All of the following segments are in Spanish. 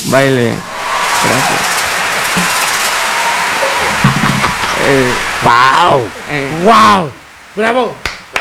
Baile. Gracias. ¡Wow! ¡Wow! ¡Bravo!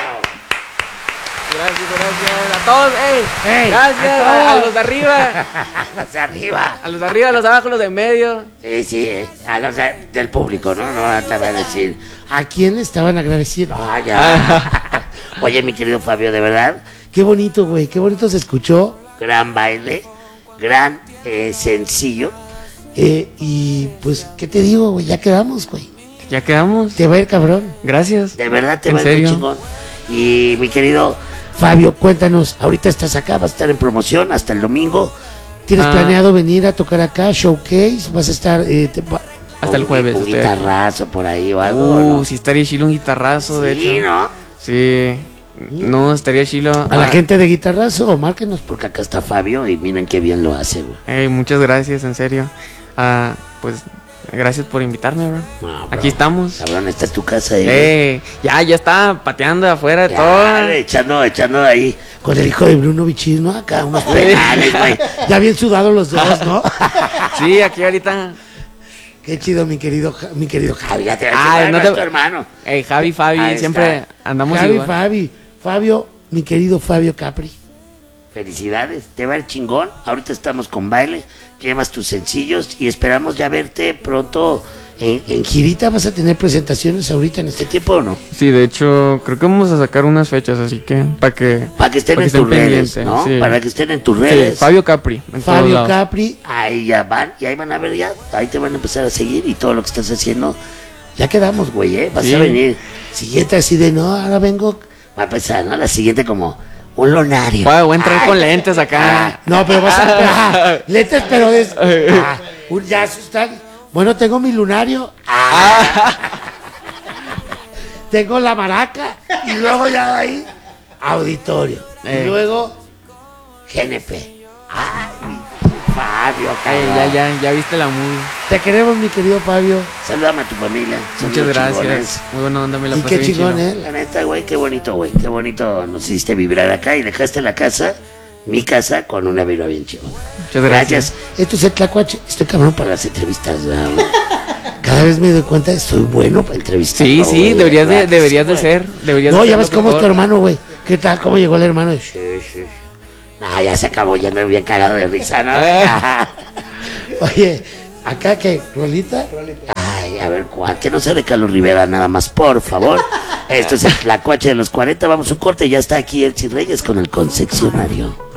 Gracias a todos, gracias a a los de arriba, Los de arriba. a los de arriba, a los de abajo, a los de en medio. Sí, a los del público, ¿no? No te voy a decir. ¿A quién estaban agradecidos? Ya. Oye, mi querido Fabio, de verdad, qué bonito, güey, qué bonito se escuchó. Gran baile, gran sencillo. Y pues, ¿qué te digo, güey? Ya quedamos, güey. Ya quedamos. Te va a ir cabrón. Gracias. De verdad te ¿En va a ir serio? muy chingón. Y mi querido Fabio, cuéntanos, ahorita estás acá, vas a estar en promoción hasta el domingo. ¿Tienes planeado venir a tocar acá, showcase? ¿Vas a estar hasta el jueves? Un guitarrazo por ahí o algo, ¿no? Sí estaría chilo un guitarrazo, de Sí, hecho. ¿no? Sí. No, estaría chilo. A la gente de guitarrazo, márquenos, porque acá está Fabio y miren qué bien lo hace, güey. Muchas gracias, en serio. Pues, gracias por invitarme, bro. No, bro. Aquí estamos. Cabrón, esta es tu casa, Ya está pateando afuera de ya, todo. echando ahí con el hijo de Bruno Bichir, ¿no? Acá unos penales, güey. Ya bien sudados los dos, ¿no? Sí, aquí ahorita. Qué chido, mi querido Javi. Ya te no tu hermano. Javi, Ahí siempre está. andamos Javi, igual. Fabio, mi querido Fabio Capri. Felicidades, te va el chingón. Ahorita estamos con baile, llevas tus sencillos y esperamos ya verte pronto en girita. ¿Vas a tener presentaciones ahorita en este tiempo o no? Sí, de hecho, creo que vamos a sacar unas fechas, así que para que estén en tus redes, ¿no? Sí. Para que estén en tus redes. Sí, Fabio Capri. Fabio Capri, ahí ya van, y ahí van a ver ya, ahí te van a empezar a seguir y todo lo que estás haciendo. Ya quedamos, güey, Vas a venir. Siguiente así de, no, ahora vengo, va a empezar, ¿no? La siguiente como un lunario. Voy a entrar con lentes acá. No, pero vas a lentes, pero ya están. Bueno, tengo mi lunario. Tengo la maraca. Y luego ya de ahí, auditorio. Y luego, GNP. Fabio, ya viste la movie. Te queremos, mi querido Fabio. Saludame a tu familia. Muchas gracias. Muy buena onda, me la pasé. Y qué chingón, La neta, güey, qué bonito, güey. Qué bonito nos hiciste vibrar acá y dejaste la casa, mi casa, con una vibra bien chingón. Muchas gracias. Esto es el Tlacuache. Estoy cabrón para las entrevistas, ¿verdad, güey? Cada vez me doy cuenta de que soy bueno para entrevistar. Sí, güey, deberías de ser. No, ya ves cómo es tu hermano, güey. ¿Qué tal? ¿Cómo llegó el hermano? Sí. No, ya se acabó, ya me había cagado de risa, ¿no? Oye, ¿acá qué? ¿Rolita? Ay, a ver, ¿cuál? Que no sea de Carlos Rivera nada más, por favor. Esto es el Tlacuache de los 40. Vamos a un corte, ya está aquí Elsie Reyes con el concesionario.